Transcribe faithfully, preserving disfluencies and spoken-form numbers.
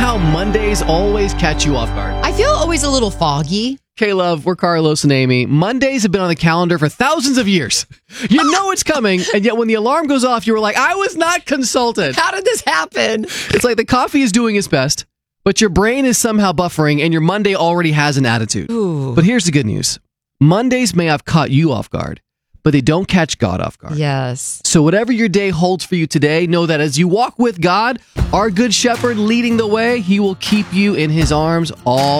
how Mondays always catch you off guard? I feel always a little foggy. Okay, love, we're Carlos and Amy. Mondays have been on the calendar for thousands of years. You know it's coming, and yet when the alarm goes off, you were like, I was not consulted. How did this happen? It's like the coffee is doing its best, but your brain is somehow buffering, and your Monday already has an attitude. Ooh. But here's the good news. Mondays may have caught you off guard, but they don't catch God off guard. Yes. So whatever your day holds for you today, know that as you walk with God, our good shepherd leading the way, he will keep you in his arms all